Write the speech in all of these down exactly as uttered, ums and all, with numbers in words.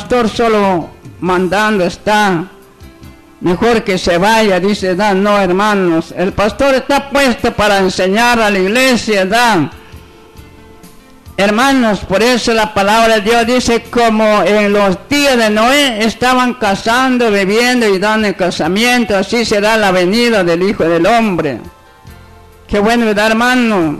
pastor solo mandando está, mejor que se vaya, dice, ¿verdad? No, hermanos, el pastor está puesto para enseñar a la iglesia, ¿verdad? Hermanos, por eso la palabra de Dios dice, como en los días de Noé estaban casando, bebiendo y dando el casamiento, así será la venida del Hijo del Hombre. Qué bueno, ¿verdad, hermano?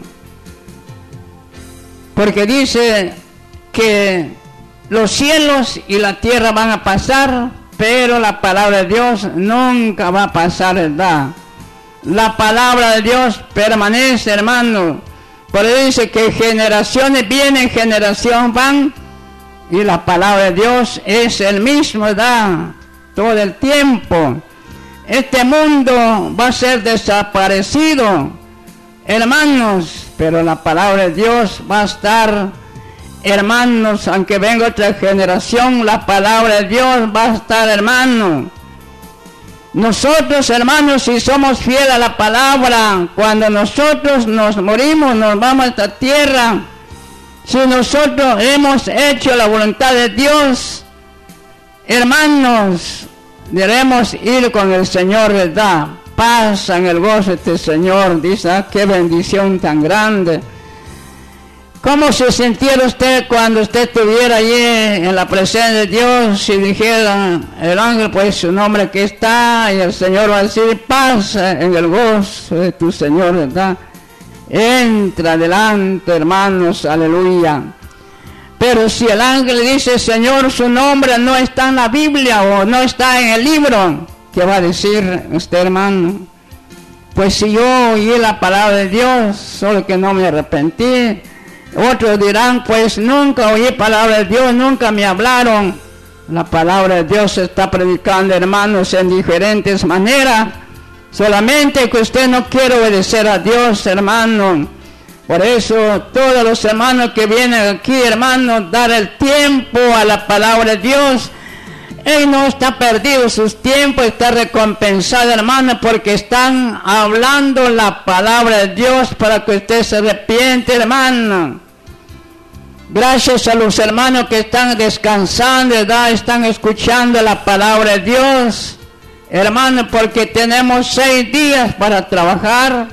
Porque dice que los cielos y la tierra van a pasar, pero la palabra de Dios nunca va a pasar, ¿verdad? La palabra de Dios permanece, hermano. Por eso dice que generaciones vienen, generación van, y la palabra de Dios es el mismo, ¿verdad? Todo el tiempo. Este mundo va a ser desaparecido, hermanos, pero la palabra de Dios va a estar, hermanos, aunque venga otra generación, la palabra de Dios va a estar, hermano. Nosotros, hermanos, si somos fieles a la palabra, cuando nosotros nos morimos, nos vamos a esta tierra, si nosotros hemos hecho la voluntad de Dios, hermanos, debemos ir con el Señor, ¿verdad? Pasa en el gozo de este Señor, dice, ah, qué bendición tan grande. ¿Cómo se sintiera usted cuando usted estuviera allí en la presencia de Dios? Si dijera el ángel, pues su nombre que está, y el Señor va a decir, pasa en el gozo de tu Señor, ¿verdad? Entra adelante, hermanos, aleluya. Pero si el ángel dice, Señor, su nombre no está en la Biblia o no está en el libro, ¿qué va a decir usted, hermano? Pues si yo oí la palabra de Dios, solo que no me arrepentí. Otros dirán, pues nunca oí palabra de Dios, nunca me hablaron. La palabra de Dios se está predicando, hermanos, en diferentes maneras. Solamente que usted no quiere obedecer a Dios, hermano. Por eso todos los hermanos que vienen aquí, hermanos, dar el tiempo a la palabra de Dios. Él no está perdido sus tiempos, está recompensado, hermano, porque están hablando la palabra de Dios para que usted se arrepiente, hermano. Gracias a los hermanos que están descansando, ¿verdad? Están escuchando la palabra de Dios, hermano, porque tenemos seis días para trabajar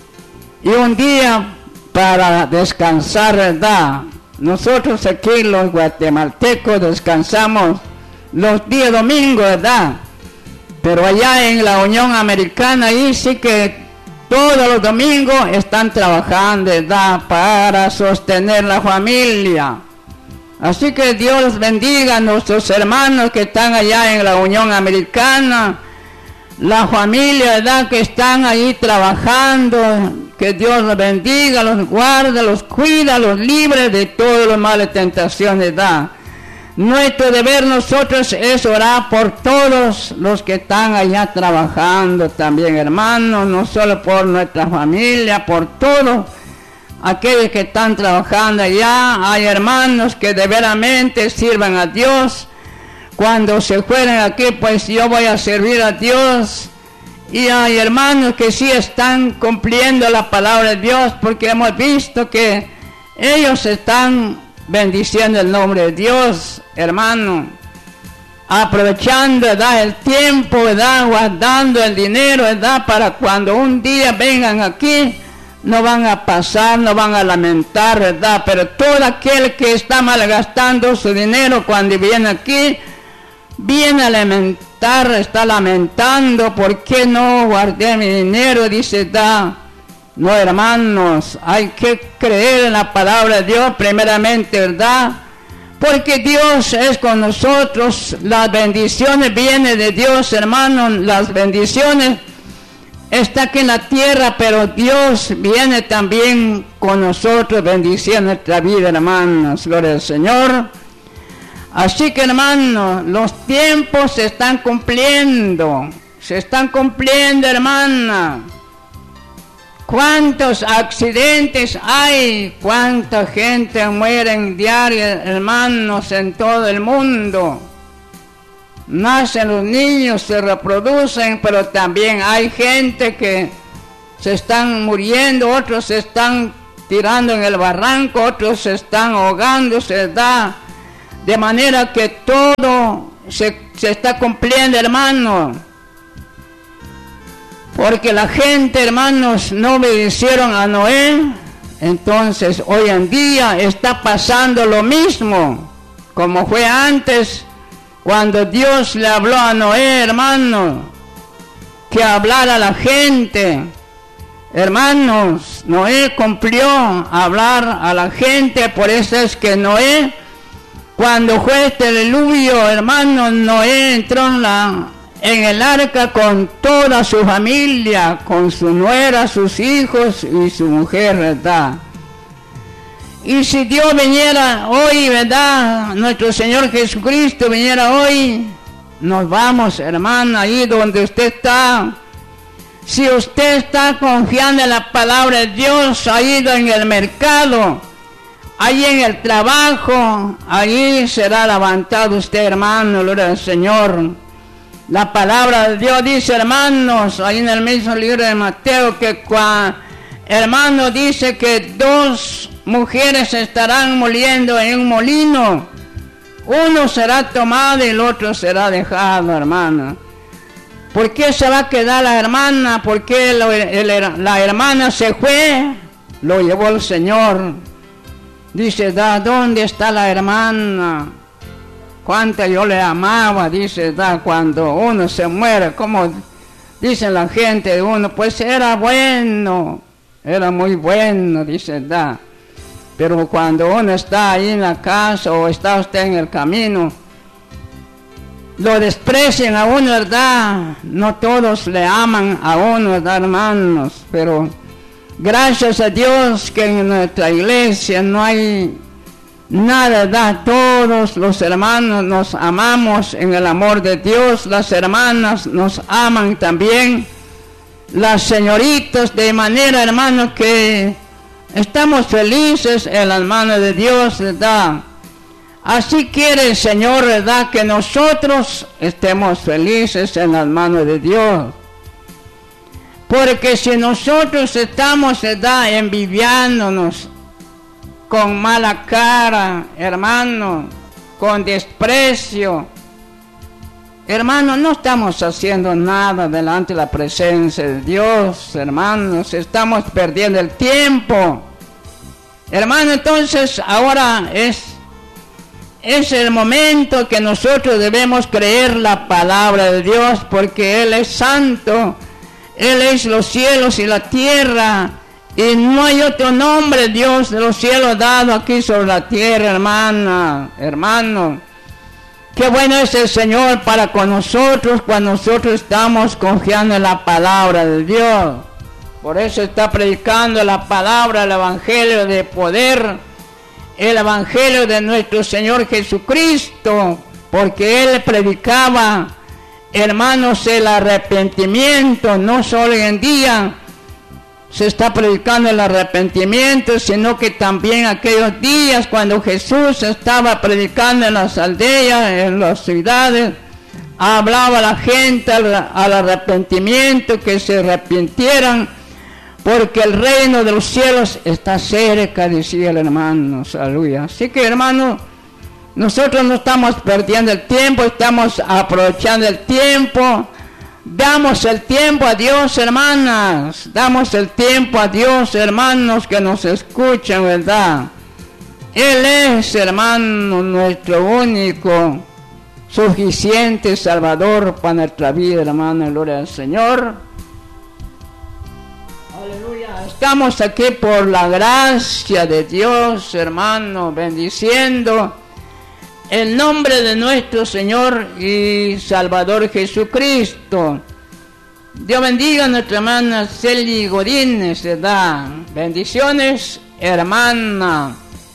y un día para descansar, ¿verdad? Nosotros aquí los guatemaltecos descansamos los días domingos, ¿verdad? Pero allá en la Unión Americana, ahí sí que todos los domingos están trabajando, ¿verdad? Para sostener la familia. Así que Dios los bendiga a nuestros hermanos que están allá en la Unión Americana, la familia, ¿verdad? Que están ahí trabajando. Que Dios los bendiga, los guarde, los cuida, los libre de todas las malas tentaciones, ¿verdad? Nuestro deber nosotros es orar por todos los que están allá trabajando también, hermanos, no solo por nuestra familia, por todos aquellos que están trabajando allá. Hay hermanos que de veramente sirvan a Dios. Cuando se fueren aquí, pues yo voy a servir a Dios. Y hay hermanos que sí están cumpliendo la palabra de Dios, porque hemos visto que ellos están bendiciendo el nombre de Dios, hermano, aprovechando, ¿verdad?, el tiempo, ¿verdad?, guardando el dinero, ¿verdad?, para cuando un día vengan aquí, no van a pasar, no van a lamentar, ¿verdad? Pero todo aquel que está malgastando su dinero cuando viene aquí, viene a lamentar, está lamentando, ¿por qué no guardé mi dinero? Dice, da. No, hermanos, hay que creer en la palabra de Dios primeramente, ¿verdad? Porque Dios es con nosotros, las bendiciones vienen de Dios, hermanos, las bendiciones están aquí en la tierra, pero Dios viene también con nosotros, bendiciendo nuestra vida, hermanos, gloria al Señor. Así que, hermanos, los tiempos se están cumpliendo, se están cumpliendo, hermanas. ¿Cuántos accidentes hay? ¿Cuánta gente muere en diario, hermanos, en todo el mundo? Nacen los niños, se reproducen, pero también hay gente que se están muriendo, otros se están tirando en el barranco, otros se están ahogándose, ¿verdad? de manera que todo se, se está cumpliendo, hermano. Porque la gente, hermanos, no obedecieron a Noé. Entonces, hoy en día está pasando lo mismo, como fue antes, cuando Dios le habló a Noé, hermano, que hablara a la gente. Hermanos, Noé cumplió hablar a la gente, por eso es que Noé, cuando fue este diluvio, hermano, Noé entró en, la, en el arca con toda su familia, con su nuera, sus hijos y su mujer, ¿verdad? Y si Dios viniera hoy, ¿verdad? Nuestro Señor Jesucristo viniera hoy, nos vamos, hermano, ahí donde usted está. Si usted está confiando en la palabra de Dios, ahí en el mercado, ahí en el trabajo, ahí será levantado usted, hermano, gloria al Señor. La palabra de Dios dice, hermanos, ahí en el mismo libro de Mateo, que cuando, hermano, dice que dos mujeres estarán moliendo en un molino. Uno será tomado y el otro será dejado, hermano. ¿Por qué se va a quedar la hermana? ¿Por qué lo, el, la hermana se fue? Lo llevó el Señor. Dice, da, ¿dónde está la hermana? Cuánta yo le amaba, dice, da, cuando uno se muere, como dicen la gente de uno, pues era bueno, era muy bueno, dice, da. Pero cuando uno está ahí en la casa o está usted en el camino, lo desprecian a uno, ¿verdad? No todos le aman a uno, ¿verdad, hermanos? Pero gracias a Dios que en nuestra iglesia no hay nada, ¿verdad? Todos los hermanos nos amamos en el amor de Dios. Las hermanas nos aman también. Las señoritas, de manera, hermanos, que estamos felices en las manos de Dios, ¿verdad? Así quiere el Señor, ¿verdad? Que nosotros estemos felices en las manos de Dios. Porque si nosotros estamos, ¿verdad?, envidiándonos con mala cara, hermano, con desprecio, hermano, no estamos haciendo nada delante de la presencia de Dios, hermanos, estamos perdiendo el tiempo. Hermano, entonces ahora es, es el momento que nosotros debemos creer la palabra de Dios, porque Él es santo, Él es los cielos y la tierra, y no hay otro nombre, Dios de los cielos, dado aquí sobre la tierra, hermana, hermano. Qué bueno es el Señor para con nosotros cuando nosotros estamos confiando en la palabra de Dios. Por eso está predicando la palabra, el evangelio de poder, el evangelio de nuestro Señor Jesucristo, porque Él predicaba, hermanos, el arrepentimiento. No solo hoy en día se está predicando el arrepentimiento, sino que también aquellos días cuando Jesús estaba predicando en las aldeas, en las ciudades, hablaba a la gente al, al arrepentimiento, que se arrepintieran, porque el reino de los cielos está cerca, decía el hermano, aleluya. Así que, hermano, nosotros no estamos perdiendo el tiempo, estamos aprovechando el tiempo. Damos el tiempo a Dios, hermanas. Damos el tiempo a Dios, hermanos, que nos escuchan, ¿verdad? Él es, hermano, nuestro único, suficiente Salvador para nuestra vida, hermano. Gloria al Señor. Aleluya. Estamos aquí por la gracia de Dios, hermano, bendiciendo el nombre de nuestro Señor y Salvador Jesucristo. Dios bendiga a nuestra hermana Celi Godínez, ¿verdad? Bendiciones, hermana.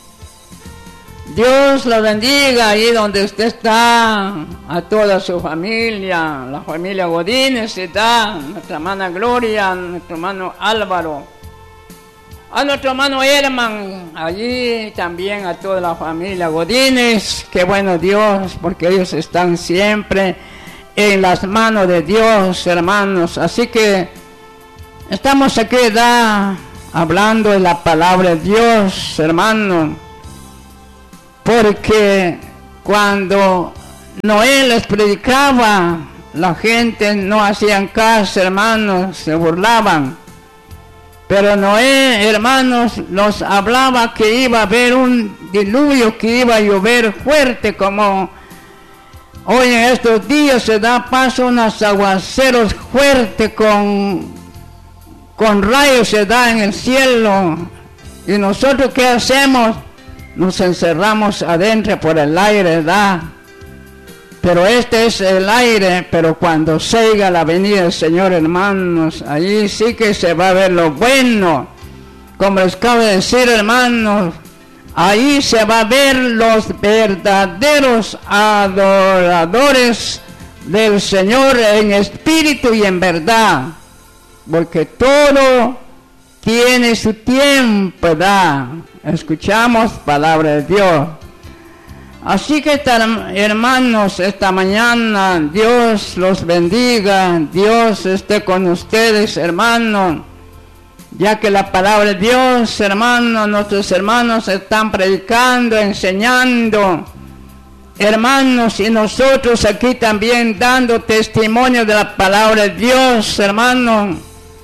Dios la bendiga ahí donde usted está, a toda su familia, la familia Godínez, ¿verdad? Nuestra hermana Gloria, nuestro hermano Álvaro, a nuestro hermano Herman, allí también a toda la familia Godínez. Qué bueno Dios, porque ellos están siempre en las manos de Dios, hermanos. Así que estamos aquí, ¿verdad?, hablando de la palabra de Dios, hermano, porque cuando Noé les predicaba, la gente no hacían caso, hermanos, se burlaban. Pero Noé, hermanos, los hablaba que iba a haber un diluvio, que iba a llover fuerte, como hoy en estos días se da paso unos aguaceros fuertes con, con rayos se da en el cielo. Y nosotros, ¿qué hacemos? Nos encerramos adentro por el aire, ¿verdad? Pero este es el aire, pero cuando salga la venida del Señor, hermanos, allí sí que se va a ver lo bueno. Como les acabo de decir, hermanos, ahí se va a ver los verdaderos adoradores del Señor en espíritu y en verdad. Porque todo tiene su tiempo, ¿verdad? Escuchamos palabra de Dios. Así que, hermanos, esta mañana Dios los bendiga, Dios esté con ustedes, hermanos, ya que la palabra de Dios, hermanos, nuestros hermanos están predicando, enseñando, hermanos, y nosotros aquí también dando testimonio de la palabra de Dios, hermanos.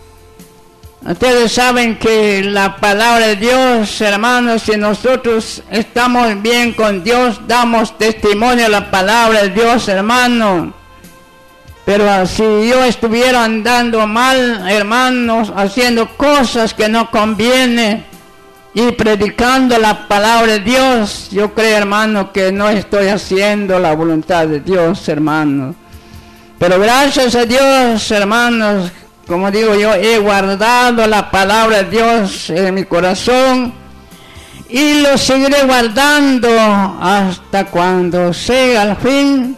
Ustedes saben que la palabra de Dios, hermanos, si nosotros estamos bien con Dios, damos testimonio de la palabra de Dios, hermanos. Pero si yo estuviera andando mal, hermanos, haciendo cosas que no conviene y predicando la palabra de Dios, yo creo, hermanos, que no estoy haciendo la voluntad de Dios, hermanos. Pero gracias a Dios, hermanos, como digo yo, he guardado la palabra de Dios en mi corazón y lo seguiré guardando hasta cuando sea el fin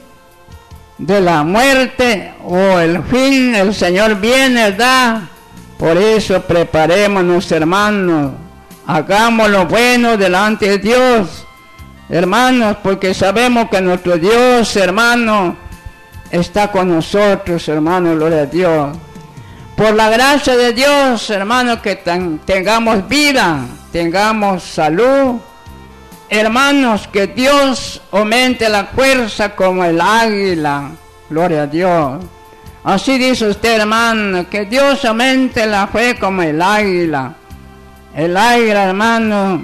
de la muerte o el fin, el Señor viene, ¿verdad? Por eso preparémonos, hermanos, hagamos lo bueno delante de Dios, hermanos, porque sabemos que nuestro Dios, hermano, está con nosotros, hermanos, gloria a Dios. Por la gracia de Dios, hermanos, que ten, tengamos vida, tengamos salud. Hermanos, que Dios aumente la fuerza como el águila. Gloria a Dios. Así dice usted, hermano, que Dios aumente la fe como el águila. El águila, hermano,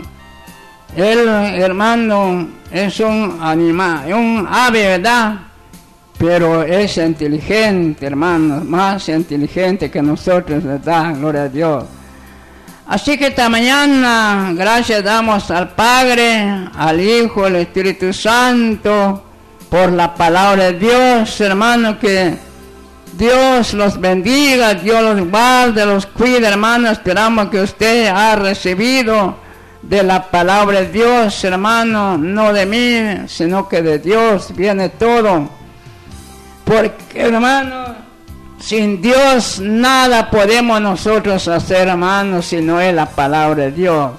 el hermano es un animal, un ave, ¿verdad? Pero es inteligente, hermanos, más inteligente que nosotros, ¿verdad? Gloria a Dios. Así que esta mañana, gracias damos al Padre, al Hijo, al Espíritu Santo, por la palabra de Dios, hermanos, que Dios los bendiga, Dios los guarde, los cuide, hermanos. Esperamos que usted ha recibido de la palabra de Dios, hermano, no de mí, sino que de Dios viene todo. Porque, hermano, sin Dios nada podemos nosotros hacer, hermanos, si no es la palabra de Dios.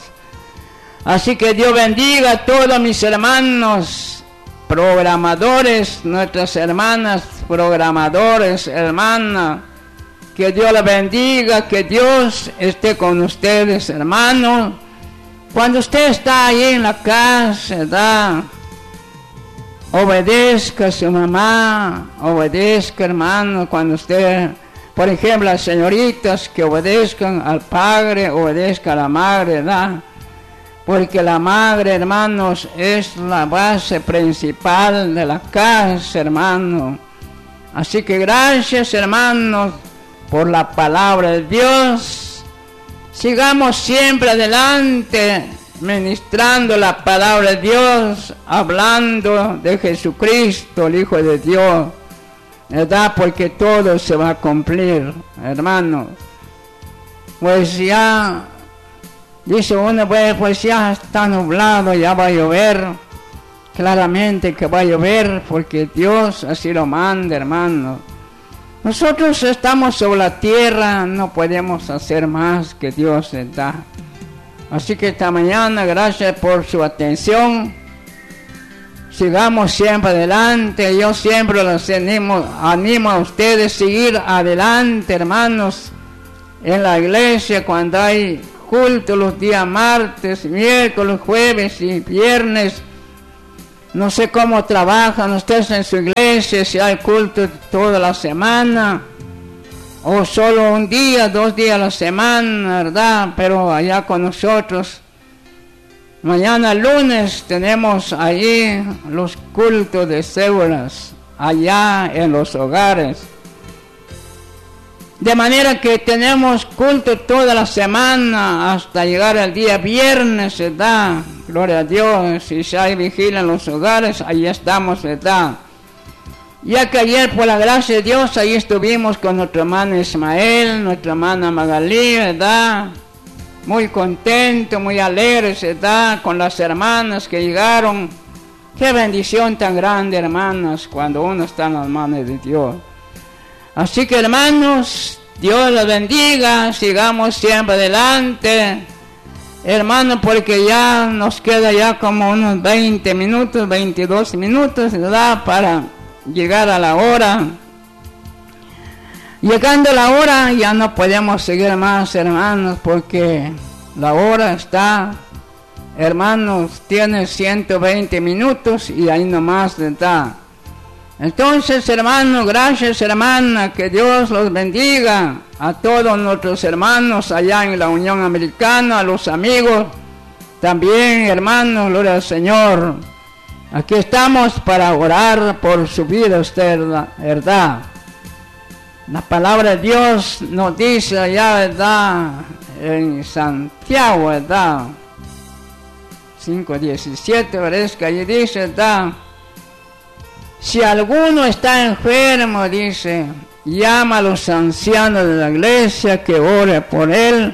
Así que Dios bendiga a todos mis hermanos programadores, nuestras hermanas programadores, hermanas. Que Dios la bendiga, que Dios esté con ustedes, hermanos. Cuando usted está ahí en la casa, ¿verdad? Obedezca a su mamá, obedezca, hermano, cuando usted, por ejemplo, las señoritas que obedezcan al padre, obedezca a la madre, ¿verdad? Porque la madre, hermanos, es la base principal de la casa, hermano. Así que gracias, hermanos, por la palabra de Dios. Sigamos siempre adelante, ministrando la palabra de Dios, hablando de Jesucristo, el Hijo de Dios, ¿verdad? Porque todo se va a cumplir, hermano. Pues ya, dice uno, pues, pues ya está nublado, ya va a llover. Claramente que va a llover, porque Dios así lo manda, hermano. Nosotros estamos sobre la tierra, no podemos hacer más que Dios les da. Así que esta mañana, gracias por su atención. Sigamos siempre adelante. Yo siempre los animo, animo a ustedes a seguir adelante, hermanos, en la iglesia cuando hay culto los días martes, miércoles, jueves y viernes. No sé cómo trabajan ustedes en su iglesia, si hay culto toda la semana, o solo un día, dos días a la semana, ¿verdad? Pero allá con nosotros, mañana lunes tenemos allí los cultos de células, allá en los hogares. De manera que tenemos culto toda la semana hasta llegar al día viernes, ¿verdad? Gloria a Dios. Y si hay vigilia en los hogares, ahí estamos, ¿verdad? Ya que ayer, por la gracia de Dios, ahí estuvimos con nuestro hermano Ismael, nuestra hermana Magalí, ¿verdad? Muy contentos, muy alegres, ¿verdad? Con las hermanas que llegaron. Qué bendición tan grande, hermanas, cuando uno está en las manos de Dios. Así que, hermanos, Dios los bendiga, sigamos siempre adelante, hermanos, porque ya nos queda ya como unos veinte minutos, veintidós minutos, ¿verdad?, para llegar a la hora. Llegando a la hora ya no podemos seguir más, hermanos, porque la hora está, hermanos, tiene ciento veinte minutos y ahí nomás, ¿verdad? Entonces, hermanos, gracias, hermana, que Dios los bendiga a todos nuestros hermanos allá en la Unión Americana, a los amigos, también, hermanos, gloria al Señor. Aquí estamos para orar por su vida, usted, ¿verdad? La palabra de Dios nos dice allá, ¿verdad?, en Santiago, ¿verdad?, cinco diecisiete, parece que allí dice, ¿verdad?, si alguno está enfermo, dice, llama a los ancianos de la iglesia que ore por él,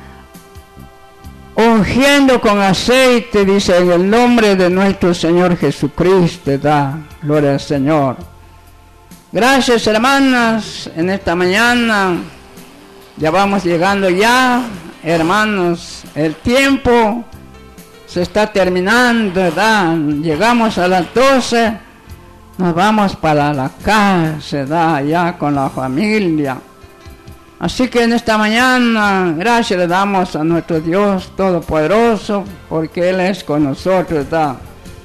ungiendo con aceite, dice, en el nombre de nuestro Señor Jesucristo, da gloria al Señor. Gracias, hermanas, en esta mañana, ya vamos llegando ya, hermanos, el tiempo se está terminando, ¿verdad? Llegamos a las doce. Nos vamos para la casa, ¿verdad?, allá con la familia. Así que en esta mañana, gracias le damos a nuestro Dios Todopoderoso, porque Él es con nosotros, ¿verdad?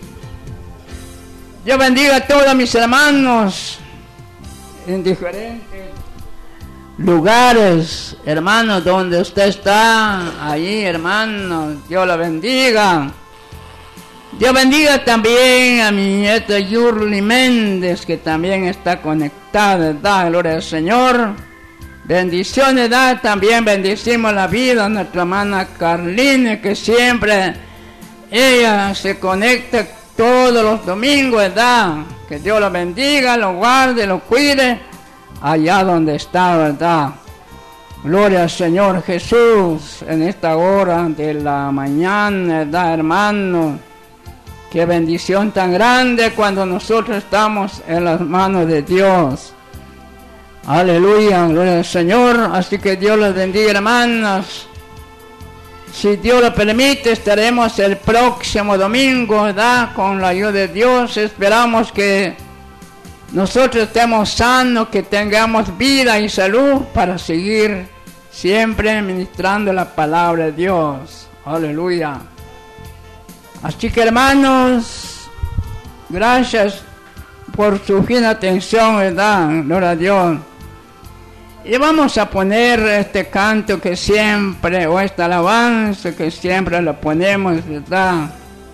Dios bendiga a todos mis hermanos en diferentes lugares, hermanos, donde usted está, allí, hermanos, Dios la bendiga. Dios bendiga también a mi nieta Yurli Méndez, que también está conectada, ¿verdad? Gloria al Señor. Bendiciones, ¿verdad? También bendecimos la vida de nuestra hermana Carline, que siempre ella se conecta todos los domingos, ¿verdad? Que Dios la bendiga, lo guarde, lo cuide, allá donde está, ¿verdad? Gloria al Señor Jesús, en esta hora de la mañana, ¿verdad, hermano? Qué bendición tan grande cuando nosotros estamos en las manos de Dios. Aleluya, gloria al Señor. Así que Dios los bendiga, hermanos. Si Dios lo permite, estaremos el próximo domingo, ¿verdad? Con la ayuda de Dios. Esperamos que nosotros estemos sanos, que tengamos vida y salud para seguir siempre ministrando la palabra de Dios. Aleluya. Así que, hermanos, gracias por su fina atención, ¿verdad? Gloria a Dios. Y vamos a poner este canto que siempre, o esta alabanza que siempre lo ponemos, ¿verdad?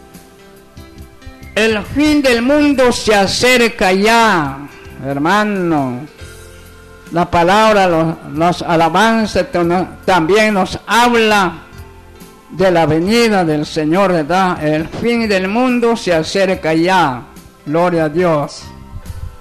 El fin del mundo se acerca ya, hermano. La palabra, los, los alabanzas también nos habla de la venida del Señor, ¿verdad? El fin del mundo se acerca ya. Gloria a Dios.